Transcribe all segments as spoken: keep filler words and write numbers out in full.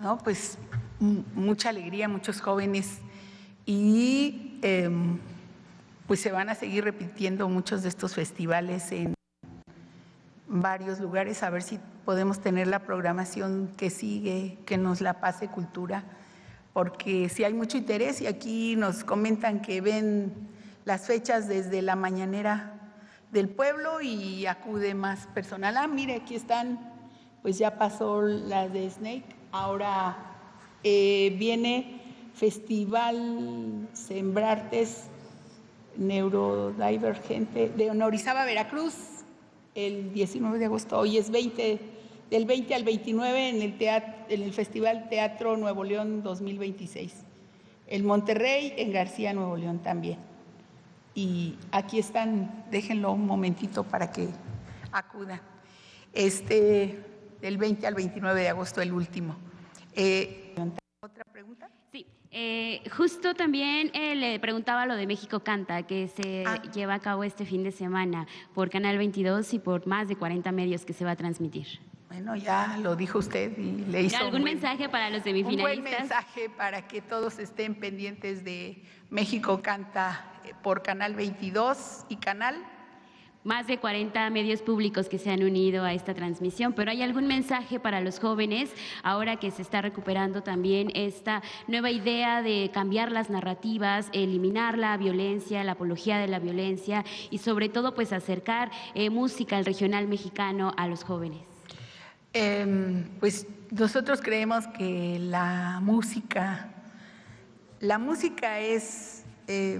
¿no? Pues mucha alegría, muchos jóvenes y eh, pues se van a seguir repitiendo muchos de estos festivales en varios lugares, a ver si podemos tener la programación que sigue, que nos la pase Cultura, porque sí hay mucho interés y aquí nos comentan que ven las fechas desde la mañanera del pueblo y acude más personal. Ah, mire, aquí están, pues ya pasó la de Snake, ahora eh, viene Festival Sembrartes Neurodivergente de Orizaba, Veracruz, el diecinueve de agosto, hoy es veinte, del veinte al veintinueve en el, teatro, en el Festival Teatro Nuevo León dos mil veintiséis. El Monterrey en García, Nuevo León también. Y aquí están, déjenlo un momentito para que acudan. Este, del veinte al veintinueve de agosto, el último. Eh, ¿Otra pregunta? Sí, eh, justo también eh, le preguntaba lo de México Canta, que se ah. lleva a cabo este fin de semana por Canal veintidós y por más de cuarenta medios que se va a transmitir. Bueno, ya lo dijo usted y le hizo ¿Algún un buen, mensaje para los semifinalistas? Un buen mensaje para que todos estén pendientes de México Canta por Canal veintidós y Canal. Más de cuarenta medios públicos que se han unido a esta transmisión, pero ¿hay algún mensaje para los jóvenes ahora que se está recuperando también esta nueva idea de cambiar las narrativas, eliminar la violencia, la apología de la violencia y sobre todo pues acercar eh, música al regional mexicano a los jóvenes? Eh, pues nosotros creemos que la música, la música es, eh,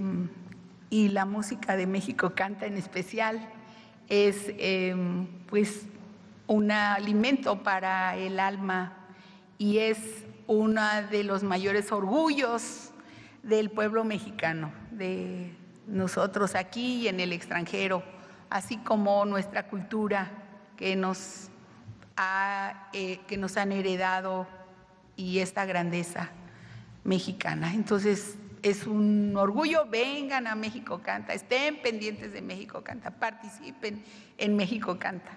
y la música de México Canta en especial, es eh, pues un alimento para el alma y es uno de los mayores orgullos del pueblo mexicano, de nosotros aquí y en el extranjero, así como nuestra cultura que nos, ha, eh, que nos han heredado y esta grandeza mexicana. Entonces, es un orgullo, vengan a México Canta, estén pendientes de México Canta, participen en México Canta.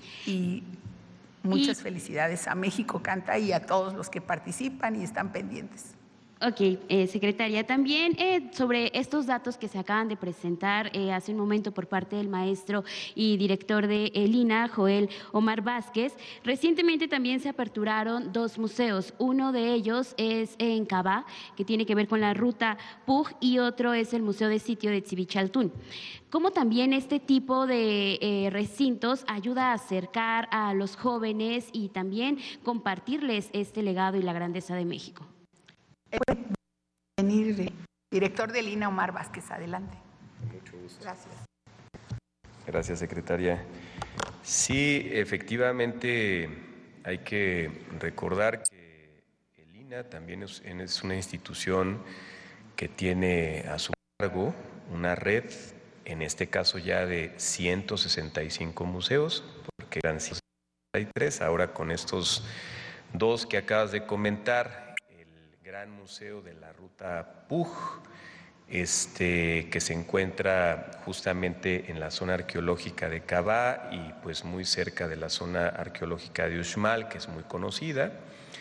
Y muchas y, felicidades a México Canta y a todos los que participan y están pendientes. Ok, eh, secretaria, también eh, sobre estos datos que se acaban de presentar eh, hace un momento por parte del maestro y director de el I N A H, Joel Omar Vázquez, recientemente también se aperturaron dos museos, uno de ellos es en Cabá, que tiene que ver con la ruta P U J, y otro es el Museo de Sitio de Tzivichaltún. ¿Cómo también este tipo de eh, recintos ayuda a acercar a los jóvenes y también compartirles este legado y la grandeza de México? Puede venir el director del I N A H, Omar Vázquez, adelante. Mucho gusto. Gracias. Gracias, secretaria. Sí, efectivamente hay que recordar que el I N A H también es, es una institución que tiene a su cargo una red, en este caso ya de ciento sesenta y cinco museos, porque eran ciento sesenta y tres, ahora con estos dos que acabas de comentar, Gran Museo de la Ruta P U J, este, que se encuentra justamente en la zona arqueológica de Cabá y pues muy cerca de la zona arqueológica de Uxmal, que es muy conocida,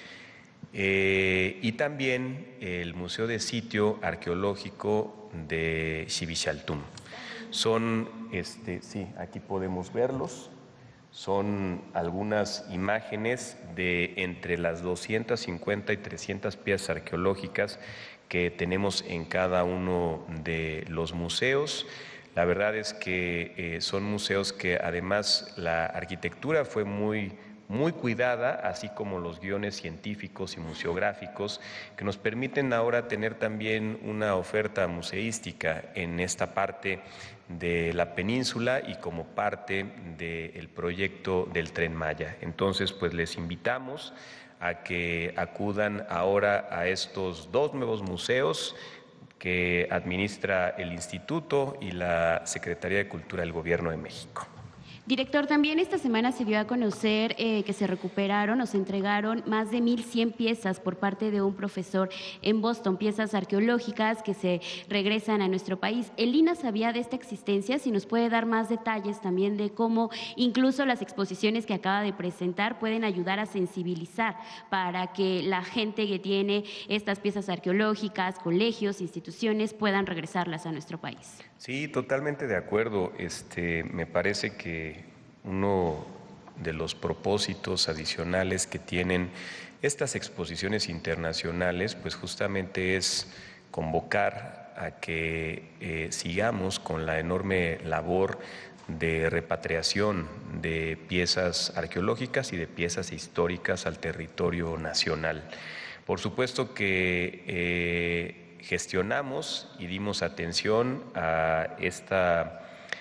eh, y también el Museo de Sitio Arqueológico de Tzivichaltún. Son, este, sí, aquí podemos verlos. Son algunas imágenes de entre las doscientas cincuenta y trescientas piezas arqueológicas que tenemos en cada uno de los museos. La verdad es que eh, son museos que además la arquitectura fue muy, muy cuidada, así como los guiones científicos y museográficos, que nos permiten ahora tener también una oferta museística en esta parte de la península y como parte del proyecto del Tren Maya. Entonces, pues les invitamos a que acudan ahora a estos dos nuevos museos que administra el Instituto y la Secretaría de Cultura del Gobierno de México. Director, también esta semana se dio a conocer eh, que se recuperaron o se entregaron más de mil cien piezas por parte de un profesor en Boston, piezas arqueológicas que se regresan a nuestro país. ¿El I N A sabía de esta existencia? Si nos puede dar más detalles también de cómo incluso las exposiciones que acaba de presentar pueden ayudar a sensibilizar para que la gente que tiene estas piezas arqueológicas, colegios, instituciones, puedan regresarlas a nuestro país. Sí, totalmente de acuerdo. Este, me parece que uno de los propósitos adicionales que tienen estas exposiciones internacionales, pues justamente es convocar a que eh, sigamos con la enorme labor de repatriación de piezas arqueológicas y de piezas históricas al territorio nacional. Por supuesto que eh, gestionamos y dimos atención a esta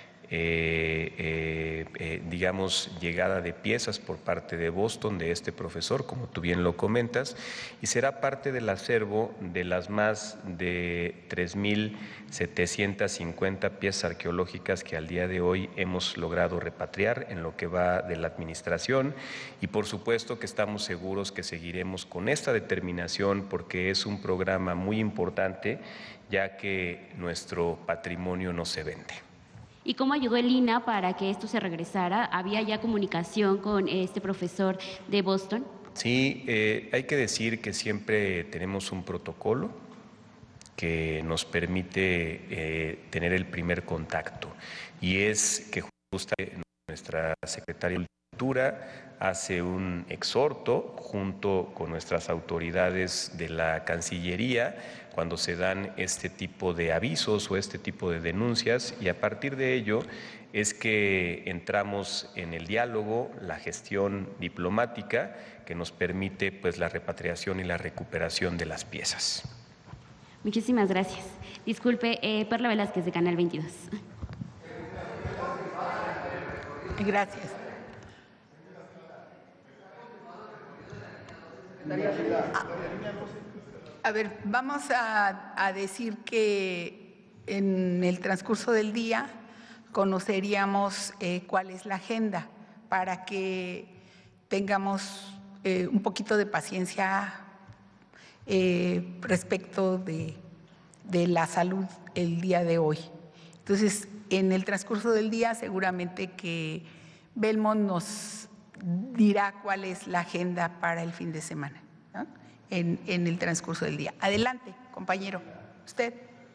Eh, eh, eh, digamos, llegada de piezas por parte de Boston, de este profesor, como tú bien lo comentas, y será parte del acervo de las más de tres mil setecientas cincuenta piezas arqueológicas que al día de hoy hemos logrado repatriar en lo que va de la administración, y por supuesto que estamos seguros que seguiremos con esta determinación porque es un programa muy importante, ya que nuestro patrimonio no se vende. ¿Y cómo ayudó el I N A para que esto se regresara? ¿Había ya comunicación con este profesor de Boston? Sí, eh, hay que decir que siempre tenemos un protocolo que nos permite eh, tener el primer contacto, y es que justamente nuestra secretaria de Cultura hace un exhorto junto con nuestras autoridades de la Cancillería cuando se dan este tipo de avisos o este tipo de denuncias, y a partir de ello es que entramos en el diálogo, la gestión diplomática que nos permite pues la repatriación y la recuperación de las piezas. Muchísimas gracias. Disculpe, eh, Perla Velázquez de Canal veintidós. Gracias. A ver, vamos a, a decir que en el transcurso del día conoceríamos eh, cuál es la agenda para que tengamos eh, un poquito de paciencia eh, respecto de, de la salud el día de hoy. Entonces, en el transcurso del día seguramente que Belmont nos dirá cuál es la agenda para el fin de semana, ¿no? en, en el transcurso del día. Adelante, compañero, usted.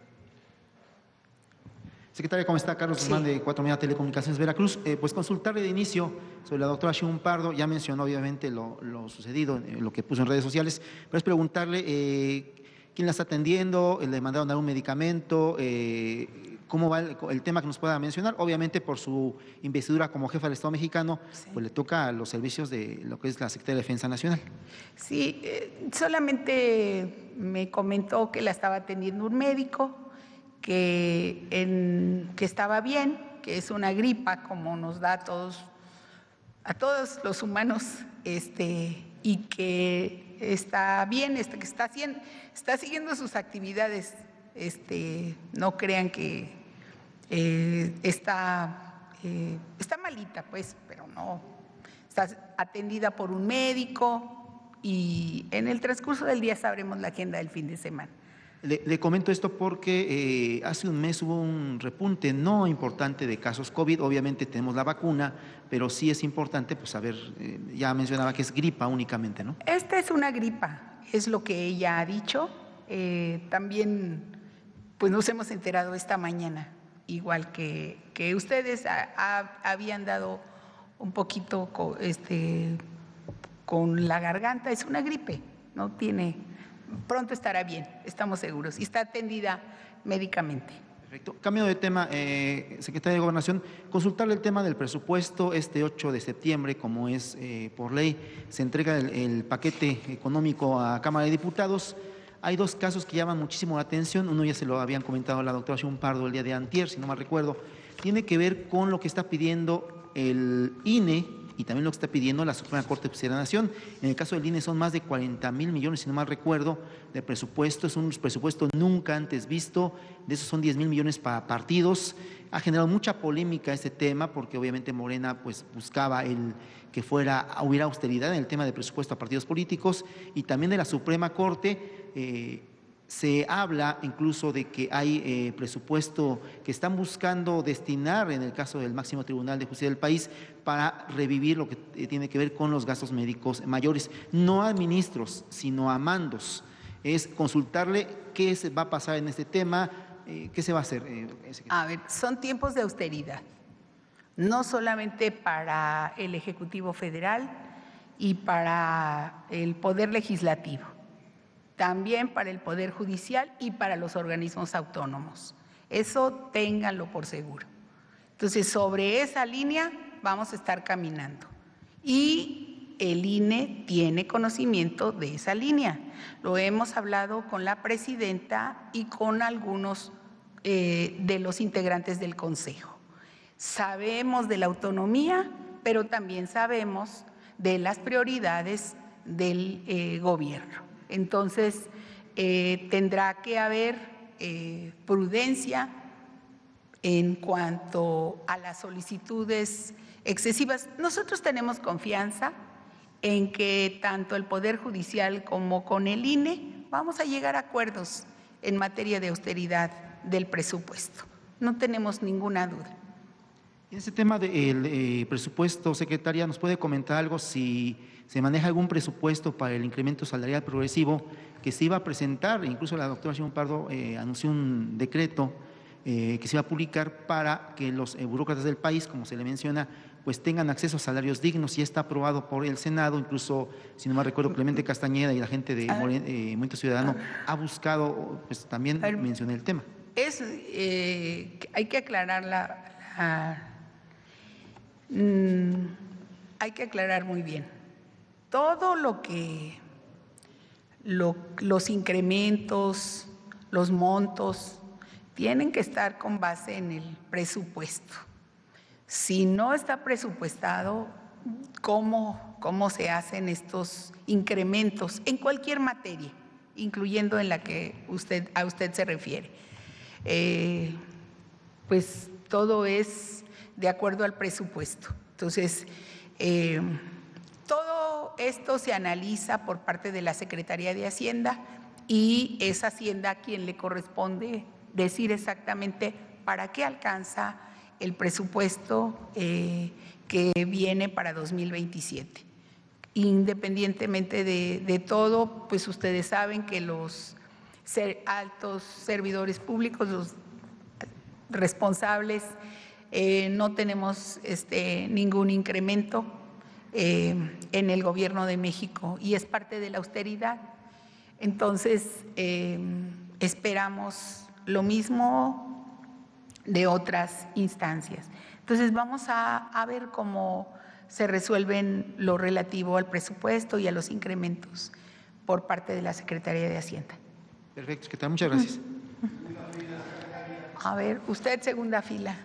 Secretaria, ¿cómo está? Carlos Guzmán, sí, de Cuatro Media Telecomunicaciones Veracruz. Eh, pues consultarle de inicio sobre la doctora Xiomara Pardo. Ya mencionó obviamente lo, lo sucedido, eh, lo que puso en redes sociales, pero es preguntarle eh, quién la está atendiendo, le mandaron algún medicamento, eh, cómo va el, el tema que nos pueda mencionar. Obviamente por su investidura como jefa del Estado mexicano, sí, pues le toca a los servicios de lo que es la Secretaría de Defensa Nacional. Sí, eh, solamente me comentó que la estaba atendiendo un médico, que, en, que estaba bien, que es una gripa como nos da a todos, a todos los humanos, este, y que está bien, este, que está, haciendo, está siguiendo sus actividades. Este, no crean que eh, está, eh, está malita, pues, pero no, está atendida por un médico y en el transcurso del día sabremos la agenda del fin de semana. Le, le comento esto porque eh, hace un mes hubo un repunte no importante de casos COVID. Obviamente tenemos la vacuna, pero sí es importante pues saber, eh, ya mencionaba que es gripa únicamente, ¿no? Esta es una gripa, es lo que ella ha dicho. Eh, también pues nos hemos enterado esta mañana, igual que, que ustedes a, a, habían dado un poquito con, este, con la garganta. Es una gripe, no tiene... Pronto estará bien, estamos seguros, y está atendida médicamente. Perfecto. Cambio de tema, eh, Secretaria de Gobernación, consultarle el tema del presupuesto. Este ocho de septiembre, como es eh, por ley, se entrega el, el paquete económico a Cámara de Diputados. Hay dos casos que llaman muchísimo la atención. Uno ya se lo habían comentado a la doctora Xiomara Pardo el día de antier, si no mal recuerdo. Tiene que ver con lo que está pidiendo el I N E y también lo que está pidiendo la Suprema Corte de Justicia de la Nación. En el caso del I N E son más de cuarenta mil millones, si no mal recuerdo, de presupuesto. Es un presupuesto nunca antes visto. De esos son diez mil millones para partidos. Ha generado mucha polémica este tema porque obviamente Morena pues buscaba el que fuera, hubiera austeridad en el tema de presupuesto a partidos políticos, y también de la Suprema Corte. Eh, Se habla incluso de que hay eh, presupuesto que están buscando destinar, en el caso del máximo tribunal de justicia del país, para revivir lo que tiene que ver con los gastos médicos mayores, no a ministros, sino a mandos. Es consultarle qué se va a pasar en este tema, eh, qué se va a hacer. Eh, a ver, son tiempos de austeridad, no solamente para el Ejecutivo Federal y para el Poder Legislativo, también para el Poder Judicial y para los organismos autónomos. Eso ténganlo por seguro. Entonces, sobre esa línea vamos a estar caminando. Y el I N E tiene conocimiento de esa línea. Lo hemos hablado con la presidenta y con algunos eh, de los integrantes del Consejo. Sabemos de la autonomía, pero también sabemos de las prioridades del eh, gobierno. Entonces, eh, tendrá que haber eh, prudencia en cuanto a las solicitudes excesivas. Nosotros tenemos confianza en que tanto el Poder Judicial como con el I N E vamos a llegar a acuerdos en materia de austeridad del presupuesto. No tenemos ninguna duda. En este tema del eh, presupuesto, secretaria, ¿nos puede comentar algo si se maneja algún presupuesto para el incremento salarial progresivo que se iba a presentar? Incluso la doctora Sheinbaum Pardo eh, anunció un decreto eh, que se iba a publicar para que los eh, burócratas del país, como se le menciona, pues tengan acceso a salarios dignos. Y está aprobado por el Senado. Incluso, si no me recuerdo, Clemente Castañeda y la gente de Moren, eh, Movimiento Ciudadano ha buscado, pues también ver, mencioné el tema. Es, eh, hay que aclarar la, la mm, hay que aclarar muy bien. Todo lo que lo, los incrementos, los montos, tienen que estar con base en el presupuesto. Si no está presupuestado, ¿cómo, cómo se hacen estos incrementos en cualquier materia, incluyendo en la que usted, a usted se refiere? Eh, pues todo es de acuerdo al presupuesto. Entonces, eh, todo esto se analiza por parte de la Secretaría de Hacienda y es Hacienda a quien le corresponde decir exactamente para qué alcanza el presupuesto eh, que viene para dos mil veintisiete. Independientemente de, de todo, pues ustedes saben que los ser, altos servidores públicos, los responsables, eh, no tenemos este, ningún incremento Eh, en el gobierno de México y es parte de la austeridad. Entonces, eh, esperamos lo mismo de otras instancias. Entonces, vamos a, a ver cómo se resuelven lo relativo al presupuesto y a los incrementos por parte de la Secretaría de Hacienda. Perfecto, secretaria, muchas gracias. A ver, usted segunda fila.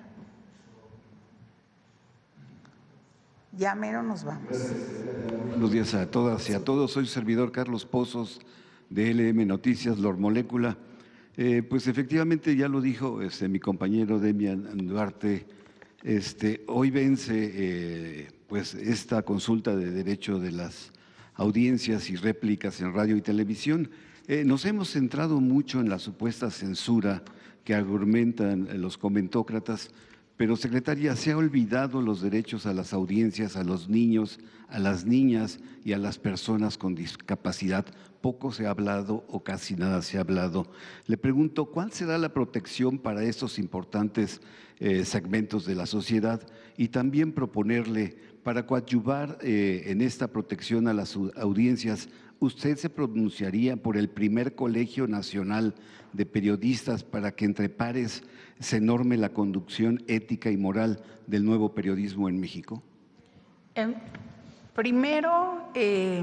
Ya mero nos vamos. Buenos días a todas y a todos. Soy su servidor Carlos Pozos de L M Noticias, Lor Molécula. Eh, pues efectivamente ya lo dijo este, mi compañero Demian Duarte. Este, hoy vence eh, pues esta consulta de derecho de las audiencias y réplicas en radio y televisión. Eh, nos hemos centrado mucho en la supuesta censura que argumentan los comentócratas. Pero, secretaria, se ha olvidado los derechos a las audiencias, a los niños, a las niñas y a las personas con discapacidad. Poco se ha hablado o casi nada se ha hablado. Le pregunto, ¿cuál será la protección para estos importantes eh, segmentos de la sociedad? Y también proponerle, para coadyuvar eh, en esta protección a las audiencias, ¿usted se pronunciaría por el primer Colegio Nacional de Periodistas para que entre pares se norme la conducción ética y moral del nuevo periodismo en México? Eh, primero, eh,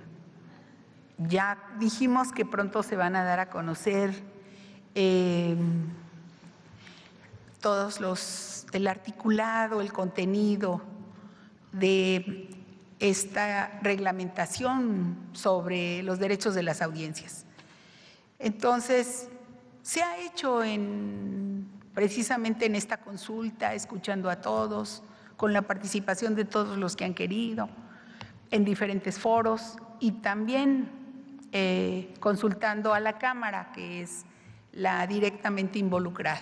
ya dijimos que pronto se van a dar a conocer eh, todos los, el articulado, el contenido de esta reglamentación sobre los derechos de las audiencias. Entonces, se ha hecho en, precisamente en esta consulta, escuchando a todos, con la participación de todos los que han querido, en diferentes foros y también eh, consultando a la Cámara, que es la directamente involucrada.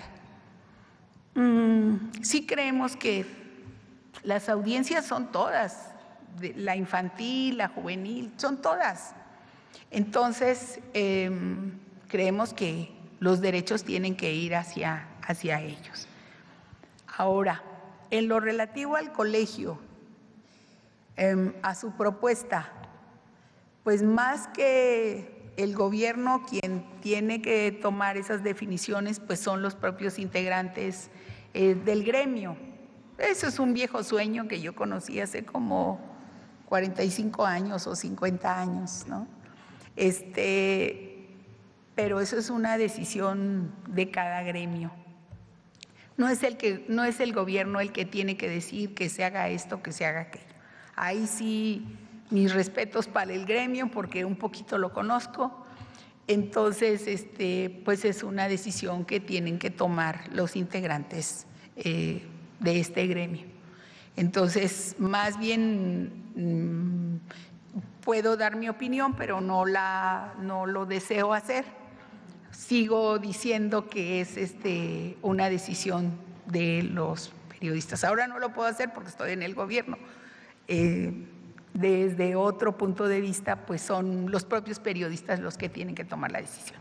Mm, sí creemos que las audiencias son todas, la infantil, la juvenil, son todas. Entonces, eh, creemos que los derechos tienen que ir hacia, hacia ellos. Ahora, en lo relativo al colegio, eh, a su propuesta, pues más que el gobierno quien tiene que tomar esas definiciones, pues son los propios integrantes eh, del gremio. Eso es un viejo sueño que yo conocí hace como cuarenta y cinco años o cincuenta años, ¿no? Este, pero eso es una decisión de cada gremio. No es el que, no es el gobierno el que tiene que decir que se haga esto, que se haga aquello. Ahí sí, mis respetos para el gremio, porque un poquito lo conozco. Entonces, este, pues es una decisión que tienen que tomar los integrantes eh, de este gremio. Entonces, más bien mmm, puedo dar mi opinión, pero no, la, no lo deseo hacer. Sigo diciendo que es este, una decisión de los periodistas. Ahora no lo puedo hacer porque estoy en el gobierno. Eh, desde otro punto de vista, pues son los propios periodistas los que tienen que tomar la decisión.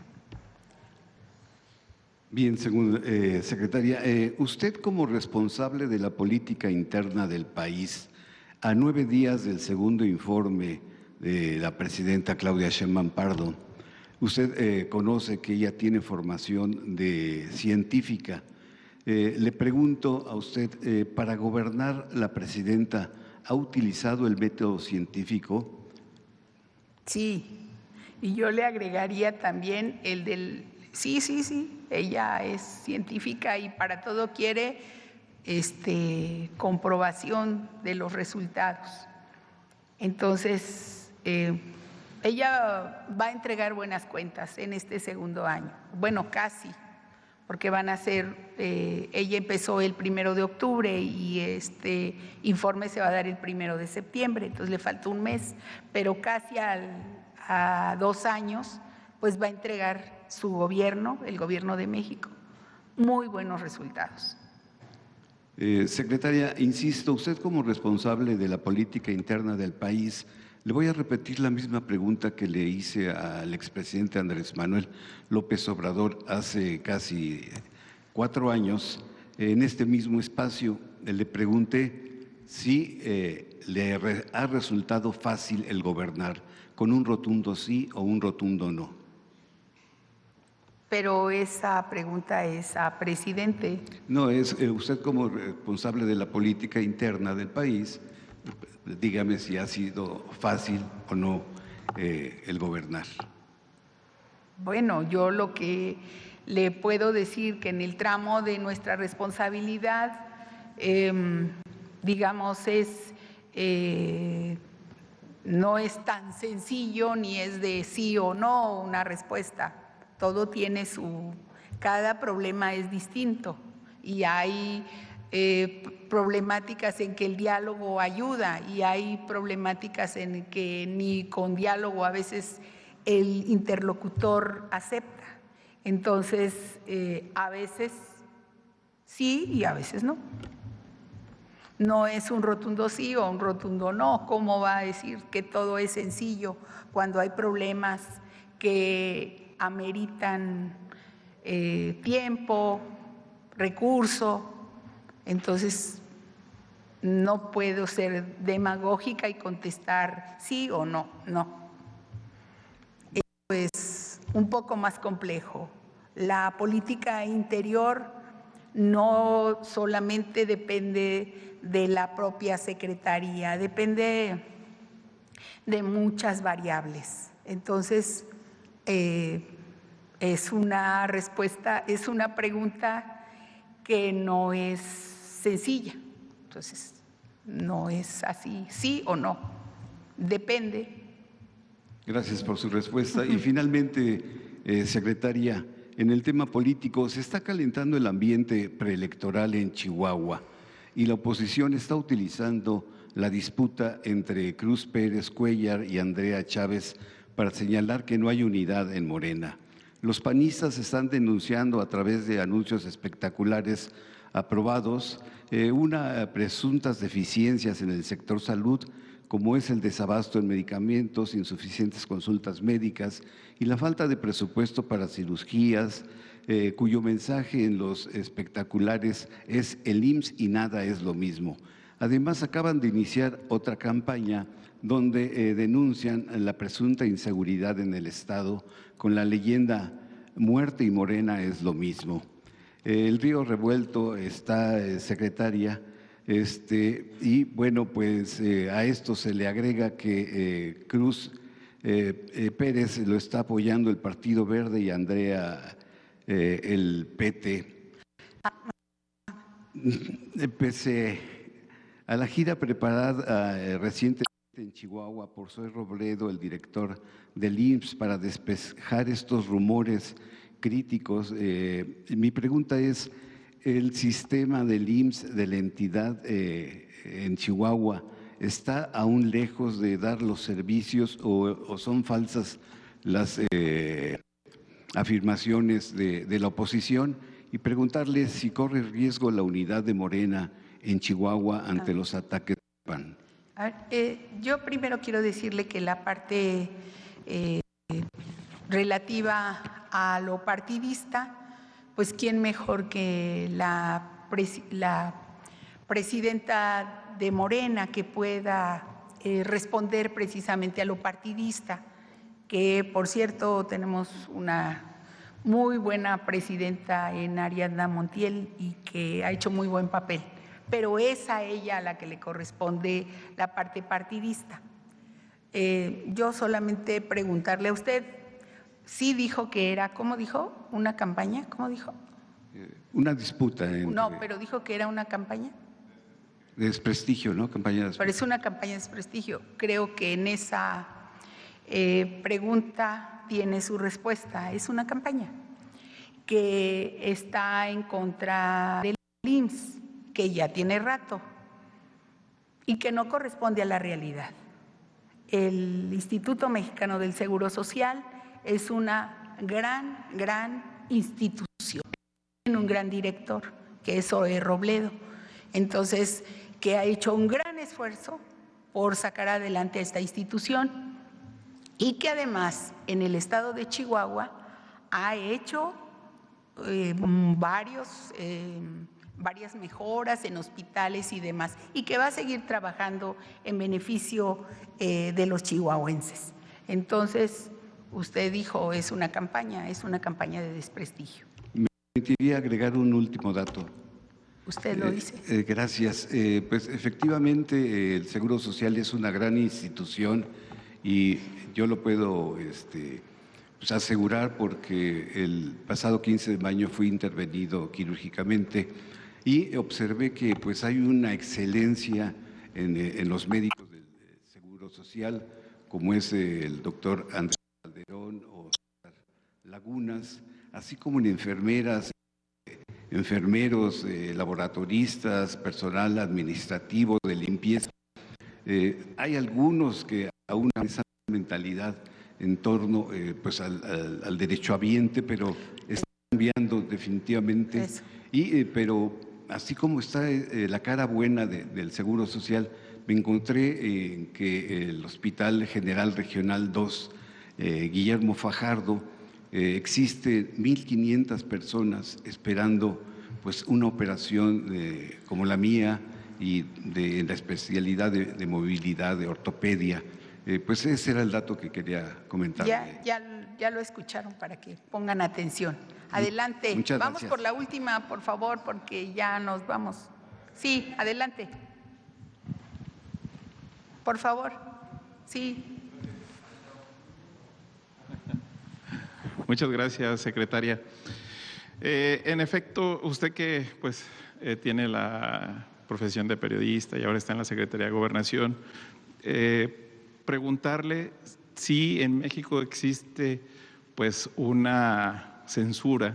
Bien, según, eh, secretaria, eh, usted como responsable de la política interna del país, a nueve días del segundo informe de la presidenta Claudia Sheinbaum Pardo, usted eh, conoce que ella tiene formación de científica. Eh, le pregunto a usted, eh, para gobernar la presidenta, ¿ha utilizado el método científico? Sí, y yo le agregaría también el del… Sí, sí, sí, ella es científica y para todo quiere este, comprobación de los resultados. Entonces, eh, ella va a entregar buenas cuentas en este segundo año. Bueno, casi, porque van a ser, eh, ella empezó el primero de octubre y este informe se va a dar el primero de septiembre, entonces le falta un mes, pero casi al, a dos años, pues va a entregar su gobierno, el gobierno de México, muy buenos resultados. Eh, secretaria, insisto, usted como responsable de la política interna del país, le voy a repetir la misma pregunta que le hice al expresidente Andrés Manuel López Obrador hace casi cuatro años. En este mismo espacio le pregunté si eh, le re, ha resultado fácil el gobernar, con un rotundo sí o un rotundo no. Pero esa pregunta es a presidente. No, es eh, usted como responsable de la política interna del país, dígame si ha sido fácil o no eh, el gobernar. Bueno, yo lo que le puedo decir que en el tramo de nuestra responsabilidad, eh, digamos, es eh, no es tan sencillo ni es de sí o no una respuesta. Todo tiene su, cada problema es distinto y hay eh, problemáticas en que el diálogo ayuda y hay problemáticas en que ni con diálogo a veces el interlocutor acepta. Entonces, eh, a veces sí y a veces no. No es un rotundo sí o un rotundo no. ¿Cómo va a decir que todo es sencillo cuando hay problemas que ameritan eh, tiempo, recurso? Entonces, no puedo ser demagógica y contestar sí o no, no. Eso es un poco más complejo. La política interior no solamente depende de la propia secretaría, depende de muchas variables. Entonces, eh, es una respuesta, es una pregunta que no es sencilla. Entonces, no es así, sí o no, depende. Gracias por su respuesta. Y finalmente, eh, secretaria, en el tema político, se está calentando el ambiente preelectoral en Chihuahua y la oposición está utilizando la disputa entre Cruz Pérez Cuellar y Andrea Chávez para señalar que no hay unidad en Morena. Los panistas están denunciando a través de anuncios espectaculares aprobados eh, una presuntas deficiencias en el sector salud, como es el desabasto en medicamentos, insuficientes consultas médicas y la falta de presupuesto para cirugías, eh, cuyo mensaje en los espectaculares es el I M S S y nada es lo mismo. Además, acaban de iniciar otra campaña donde eh, denuncian la presunta inseguridad en el Estado con la leyenda "Muerte y Morena es lo mismo". Eh, el río revuelto está, eh, secretaria, este, y bueno, pues eh, a esto se le agrega que eh, Cruz eh, eh, Pérez lo está apoyando el Partido Verde y Andrea eh, el P T. Pese a la gira preparada eh, recientemente en Chihuahua por Zoe Robledo, el director del I M S S, para despejar estos rumores críticos, eh, mi pregunta es, ¿el sistema del I M S S de la entidad eh, en Chihuahua está aún lejos de dar los servicios o, o son falsas las eh, afirmaciones de, de la oposición? Y preguntarle si corre riesgo la unidad de Morena en Chihuahua ante los ataques del P A N. A ver, eh, yo primero quiero decirle que la parte eh, relativa a lo partidista, pues quién mejor que la, pres la presidenta de Morena que pueda eh, responder precisamente a lo partidista, que por cierto tenemos una muy buena presidenta en Ariadna Montiel y que ha hecho muy buen papel, pero es a ella a la que le corresponde la parte partidista. Eh, yo solamente preguntarle a usted, sí dijo que era, ¿cómo dijo? ¿Una campaña? ¿Cómo dijo? Eh, una disputa. Entre, no, pero dijo que era una campaña. De desprestigio, ¿no? Campaña de desprestigio. Pero es una campaña de desprestigio. Creo que en esa eh, pregunta tiene su respuesta. Es una campaña que está en contra del I M S S, que ya tiene rato y que no corresponde a la realidad. El Instituto Mexicano del Seguro Social es una gran, gran institución. Tiene un gran director, que es Zoe Robledo. Entonces, que ha hecho un gran esfuerzo por sacar adelante esta institución y que además en el estado de Chihuahua ha hecho eh, varios, eh, varias mejoras en hospitales y demás, y que va a seguir trabajando en beneficio eh, de los chihuahuenses. Entonces, usted dijo, es una campaña, es una campaña de desprestigio. Me permitiría agregar un último dato. Usted lo dice. Eh, eh, gracias. Eh, pues efectivamente eh, el Seguro Social es una gran institución y yo lo puedo este, pues asegurar porque el pasado quince de mayo fui intervenido quirúrgicamente y observé que pues hay una excelencia en, en los médicos del Seguro Social, como es el doctor Andrés Calderón o Lagunas, así como en enfermeras, enfermeros, eh, laboratoristas, personal administrativo de limpieza. Eh, hay algunos que aún han esa mentalidad en torno eh, pues al, al, al derechohabiente, pero están cambiando definitivamente. Y, eh, pero así como está eh, la cara buena de, del Seguro Social, me encontré en eh, que el Hospital General Regional dos, eh, Guillermo Fajardo, Eh, existe mil quinientas personas esperando pues una operación eh, como la mía y de la especialidad de, de movilidad, de ortopedia. Eh, pues ese era el dato que quería comentar. Ya, ya, ya lo escucharon para que pongan atención. Adelante. Muchas vamos gracias. por la última, por favor, porque ya nos vamos. Sí, adelante. Por favor. Sí. Muchas gracias, secretaria. Eh, en efecto, usted que pues, eh, tiene la profesión de periodista y ahora está en la Secretaría de Gobernación, eh, preguntarle si en México existe pues una censura,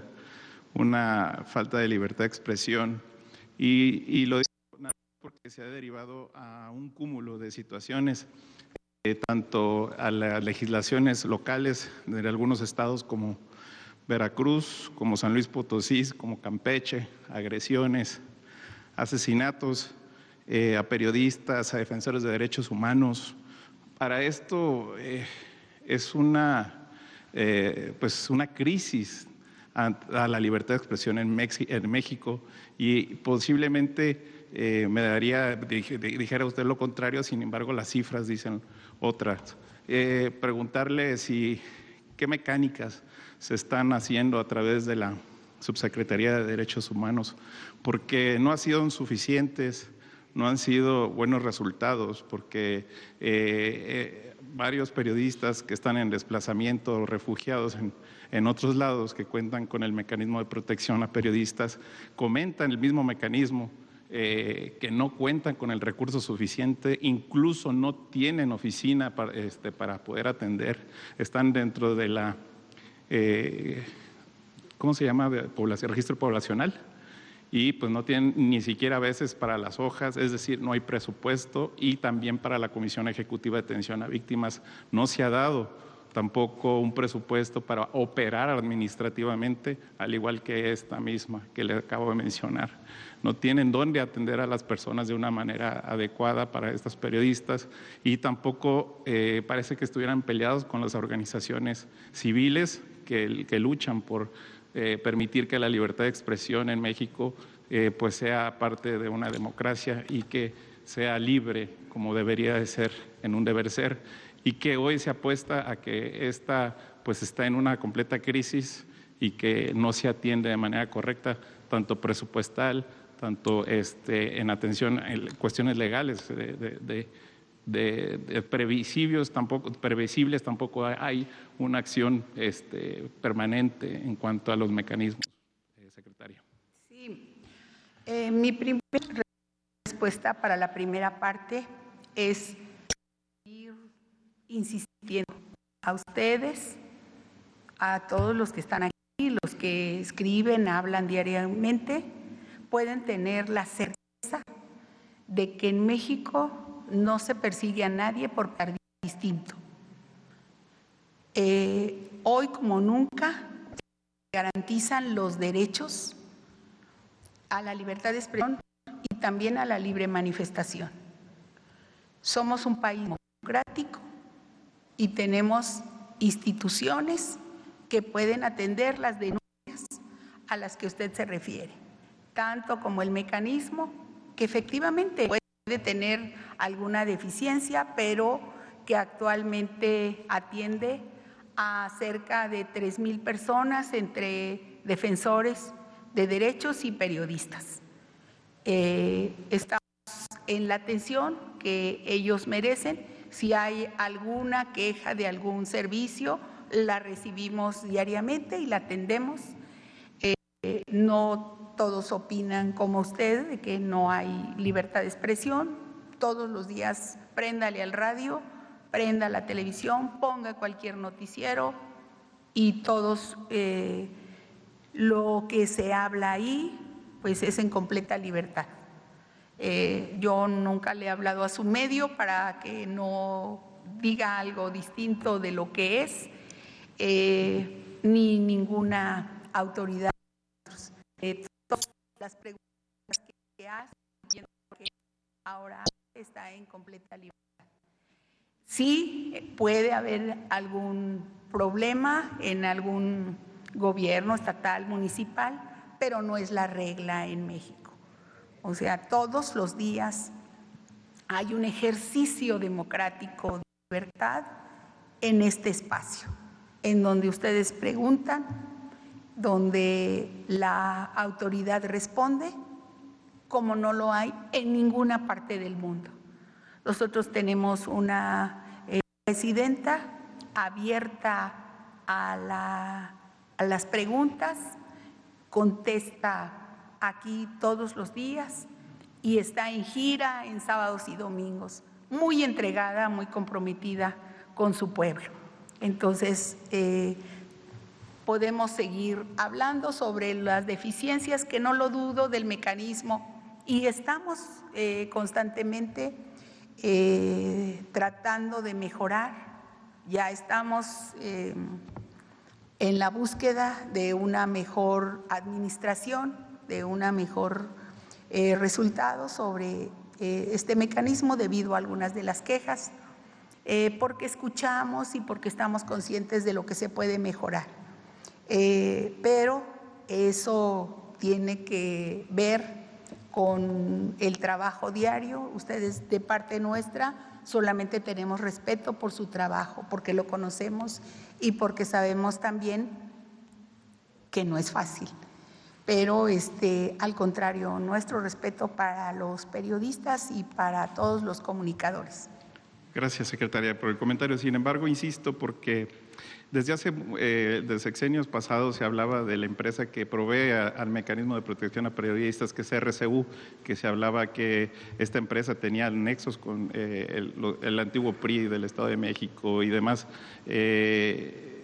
una falta de libertad de expresión, y, y lo digo porque se ha derivado a un cúmulo de situaciones, eh, tanto a las legislaciones locales de algunos estados como Veracruz, como San Luis Potosí, como Campeche, agresiones, asesinatos eh, a periodistas, a defensores de derechos humanos. Para esto eh, es una, eh, pues una crisis a, a la libertad de expresión en, Mex en México, y posiblemente eh, me daría, dijera usted lo contrario, sin embargo las cifras dicen otras. Eh, preguntarle si qué mecánicas se están haciendo a través de la Subsecretaría de Derechos Humanos, porque no han sido suficientes, no han sido buenos resultados, porque eh, eh, varios periodistas que están en desplazamiento, refugiados en, en otros lados, que cuentan con el mecanismo de protección a periodistas, comentan el mismo mecanismo, eh, que no cuentan con el recurso suficiente, incluso no tienen oficina para, este, para poder atender, están dentro de la Eh, ¿cómo se llama? Población, registro poblacional, y pues no tienen ni siquiera a veces para las hojas, es decir, no hay presupuesto, y también para la Comisión Ejecutiva de Atención a Víctimas no se ha dado tampoco un presupuesto para operar administrativamente, al igual que esta misma que le acabo de mencionar. No tienen dónde atender a las personas de una manera adecuada para estas periodistas, y tampoco eh, parece que estuvieran peleados con las organizaciones civiles que, que luchan por eh, permitir que la libertad de expresión en México eh, pues sea parte de una democracia y que sea libre como debería de ser en un deber ser, y que hoy se apuesta a que esta pues está en una completa crisis y que no se atiende de manera correcta, tanto presupuestal, tanto este, en atención en cuestiones legales de, de, de, de, de previsibles, tampoco, previsibles, tampoco hay una acción este, permanente en cuanto a los mecanismos, eh, secretaria. Sí, eh, mi primera respuesta para la primera parte es ir insistiendo a ustedes, a todos los que están aquí, los que escriben, hablan diariamente, pueden tener la certeza de que en México no se persigue a nadie por pensar distinto. Eh, hoy como nunca se garantizan los derechos a la libertad de expresión y también a la libre manifestación. Somos un país democrático y tenemos instituciones que pueden atender las denuncias a las que usted se refiere, tanto como el mecanismo que efectivamente puede tener alguna deficiencia, pero que actualmente atiende a cerca de tres mil personas entre defensores de derechos y periodistas. Eh, estamos en la atención que ellos merecen. Si hay alguna queja de algún servicio, la recibimos diariamente y la atendemos. Eh, no todos opinan como usted de que no hay libertad de expresión. Todos los días préndale al radio, prenda la televisión, ponga cualquier noticiero y todos eh, lo que se habla ahí pues es en completa libertad. Eh, yo nunca le he hablado a su medio para que no diga algo distinto de lo que es, eh, ni ninguna autoridad. Eh, todas las preguntas que hace, ahora está en completa libertad. Sí, puede haber algún problema en algún gobierno estatal, municipal, pero no es la regla en México. O sea, todos los días hay un ejercicio democrático de libertad en este espacio, en donde ustedes preguntan, donde la autoridad responde, como no lo hay en ninguna parte del mundo. Nosotros tenemos una eh, presidenta abierta a, la, a las preguntas, contesta aquí todos los días y está en gira en sábados y domingos, muy entregada, muy comprometida con su pueblo. Entonces, eh, podemos seguir hablando sobre las deficiencias, que no lo dudo, del mecanismo, y estamos eh, constantemente eh, tratando de mejorar. Ya estamos eh, en la búsqueda de una mejor administración, de una mejor eh, resultado sobre eh, este mecanismo debido a algunas de las quejas, eh, porque escuchamos y porque estamos conscientes de lo que se puede mejorar. Eh, pero eso tiene que ver con el trabajo diario. Ustedes, de parte nuestra, solamente tenemos respeto por su trabajo, porque lo conocemos y porque sabemos también que no es fácil. Pero este, al contrario, nuestro respeto para los periodistas y para todos los comunicadores. Gracias, secretaria, por el comentario. Sin embargo, insisto, porque desde hace eh, de sexenios pasados se hablaba de la empresa que provee a, al mecanismo de protección a periodistas, que es R C U, que se hablaba que esta empresa tenía nexos con eh, el, el antiguo P R I del Estado de México y demás. Eh,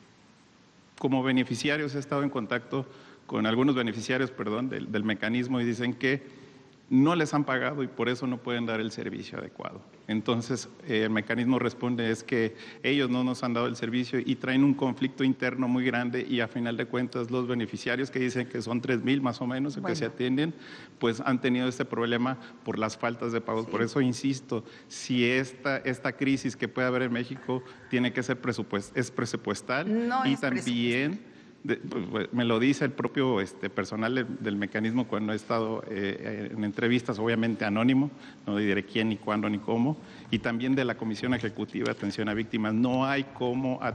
como beneficiarios he estado en contacto con algunos beneficiarios, perdón, del, del mecanismo y dicen que no les han pagado y por eso no pueden dar el servicio adecuado. Entonces, eh, el mecanismo responde es que ellos no nos han dado el servicio y traen un conflicto interno muy grande y a final de cuentas los beneficiarios, que dicen que son tres mil más o menos bueno. que se atienden, pues han tenido este problema por las faltas de pagos. Sí. Por eso insisto, si esta, esta crisis que puede haber en México tiene que ser presupuest, es presupuestal no y es también… De, pues, me lo dice el propio este, personal del, del mecanismo cuando he estado eh, en entrevistas, obviamente anónimo, no diré quién, ni cuándo, ni cómo, y también de la Comisión Ejecutiva de Atención a Víctimas. No hay cómo